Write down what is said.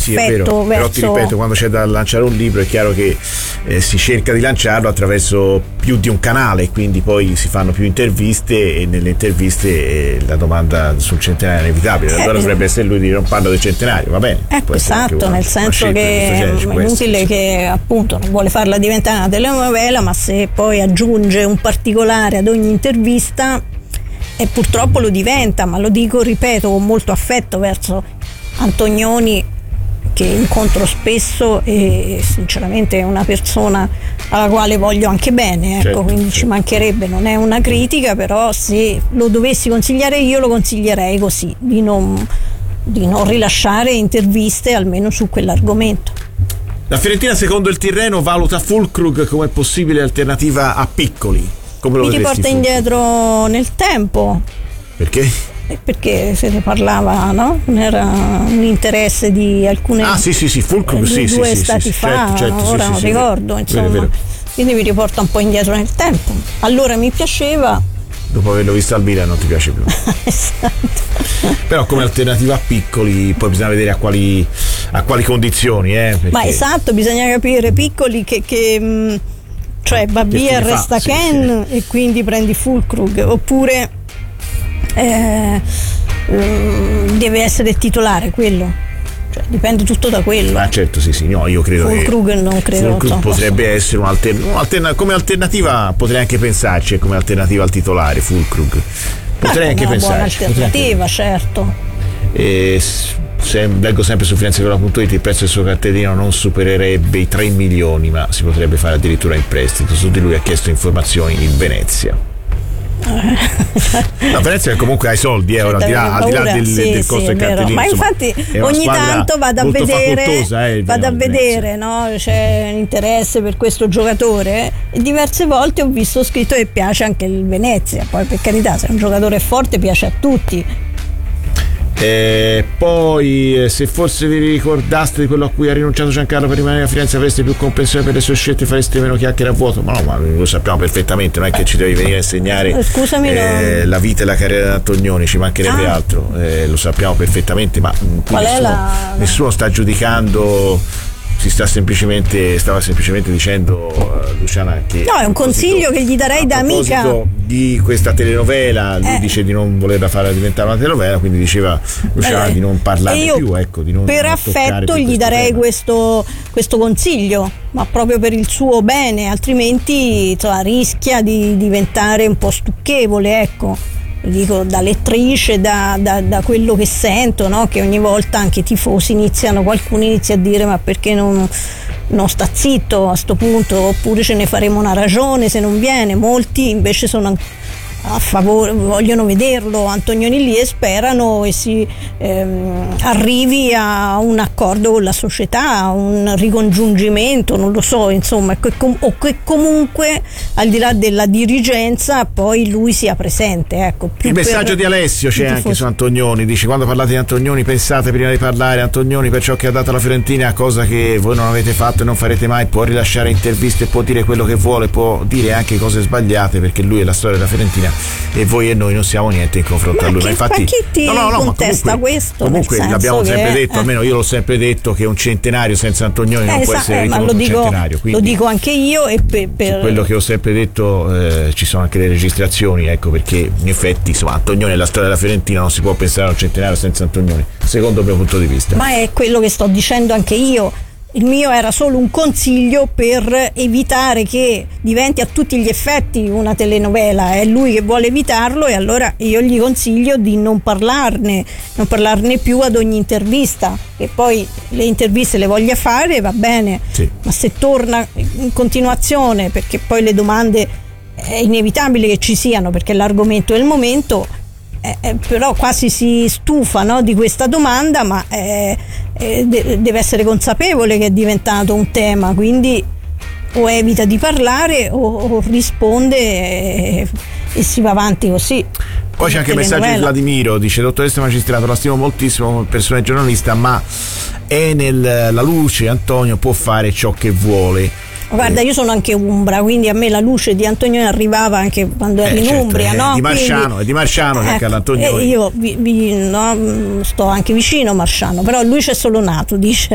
affetto verso... Però ti ripeto, quando c'è da lanciare un libro è chiaro che si cerca di lanciarlo attraverso più di un canale, quindi poi si fanno più interviste e nelle interviste la domanda sul centenario è inevitabile. Allora dovrebbe essere lui dire non parlo del centenario, va bene. Ecco, esatto, nel senso che è inutile che appunto non vuole farla diventare una telenovela, ma se poi aggiunge un particolare ad ogni intervista, e purtroppo lo diventa, ma lo dico, ripeto, con molto affetto verso Antonioni, che incontro spesso e sinceramente è una persona alla quale voglio anche bene, ecco, certo, quindi certo. Ci mancherebbe, non è una critica, però se lo dovessi consigliare io lo consiglierei così, di non rilasciare interviste almeno su quell'argomento. La Fiorentina, secondo il Tirreno, valuta Füllkrug come possibile alternativa a Piccoli. Come lo mi riporta indietro nel tempo. Perché? Perché se ne parlava, no? Era un interesse di alcune Füllkrug due stati fa, certo, ora non ricordo, insomma. Vero. Quindi mi riporta un po' indietro nel tempo. Allora mi piaceva. Dopo averlo visto al Milan non ti piace più. Esatto. Però come alternativa a Piccoli poi bisogna vedere a quali condizioni, perché... Ma esatto, bisogna capire Piccoli che cioè va via e resta Ken, sì. E quindi prendi Füllkrug, oppure deve essere titolare quello, cioè dipende tutto da quello. Ah certo, sì, no, io credo Füllkrug non credo. Füllkrug potrebbe essere come alternativa, potrei anche pensarci come alternativa al titolare. Füllkrug potrei anche pensarci, buona alternativa, certo. Leggo sempre su finanziagola.it, il prezzo del suo cartellino non supererebbe i 3 milioni, ma si potrebbe fare addirittura in prestito. Su di lui ha chiesto informazioni in Venezia. La Venezia comunque ha i soldi, ora, al di là del costo del cartellino, ma infatti ogni tanto vado a vedere, no? C'è interesse per questo giocatore e diverse volte ho visto scritto che piace anche il Venezia. Poi per carità, se un giocatore è forte piace a tutti. Poi se forse vi ricordaste di quello a cui ha rinunciato Giancarlo per rimanere a Firenze, avreste più comprensione per le sue scelte, fareste meno chiacchiere a vuoto. Ma no, ma lo sappiamo perfettamente, non è che ci devi venire a insegnare la vita e la carriera di Antonioni, ci mancherebbe altro, lo sappiamo perfettamente, ma nessuno sta giudicando. Stava semplicemente dicendo Luciana che no, è un consiglio che gli darei da amica di questa telenovela. Lui dice di non volerla fare diventare una telenovela, quindi diceva Luciana di non parlarne più, ecco, di non per affetto gli darei questo consiglio, ma proprio per il suo bene, altrimenti rischia di diventare un po' stucchevole, ecco. Dico da lettrice, da quello che sento, no? Che ogni volta anche i tifosi qualcuno inizia a dire ma perché non sta zitto a sto punto, oppure ce ne faremo una ragione se non viene. Molti invece sono a favore, vogliono vederlo Antonioni lì e sperano e si arrivi a un accordo con la società, a un ricongiungimento, non lo so, insomma, o che comunque al di là della dirigenza poi lui sia presente, ecco. Il messaggio di Alessio c'è anche su Antonioni, dice: quando parlate di Antonioni pensate prima di parlare Antonioni per ciò che ha dato alla Fiorentina, cosa che voi non avete fatto e non farete mai. Può rilasciare interviste, può dire quello che vuole, può dire anche cose sbagliate, perché lui è la storia della Fiorentina e voi e noi non siamo niente in confronto a lui. Ma infatti chi ti contesta questo? Comunque l'abbiamo sempre detto, almeno io l'ho sempre detto, che un centenario senza Antonioni non può essere ritenuto un centenario. Lo dico anche io, e per quello che ho sempre detto ci sono anche le registrazioni, ecco, perché in effetti insomma Antonioni è la storia della Fiorentina, non si può pensare a un centenario senza Antonioni, secondo il mio punto di vista. Ma è quello che sto dicendo anche io. Il mio era solo un consiglio per evitare che diventi a tutti gli effetti una telenovela. È lui che vuole evitarlo, e allora io gli consiglio di non parlarne più ad ogni intervista. E poi le interviste le voglia fare, va bene, sì. Ma se torna in continuazione, perché poi le domande è inevitabile che ci siano, perché l'argomento è il momento. Però quasi si stufa, no, di questa domanda, ma deve essere consapevole che è diventato un tema, quindi o evita di parlare o risponde e si va avanti così. Poi c'è anche il messaggio di Vladimiro, dice: dottoressa Magistrato, la stimo moltissimo come persona e giornalista, ma è nella luce, Antonio può fare ciò che vuole. Guarda, io sono anche umbra, quindi a me la luce di Antonioni arrivava anche quando ero in Umbria, no? È di Marciano che all'Antonioni. Io sto anche vicino a Marciano, però lui c'è solo nato, dice.